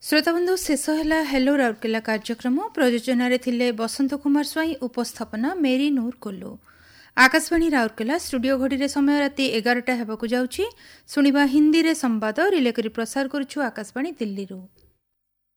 श्रोताबंधु शेष है हेलो राउरकेला कार्यक्रम प्रयोजन थिले बसंत कुमार स्वाई उपस्थापना मेरी नूर कोल्लू। आकाशवाणी राउरकेला स्टूडियो घड़ी समय राति 11टा होगा जाऊँगी। शुणा हिंदी रे संवाद रिले करी प्रसार करुछु आकाशवाणी दिल्ली।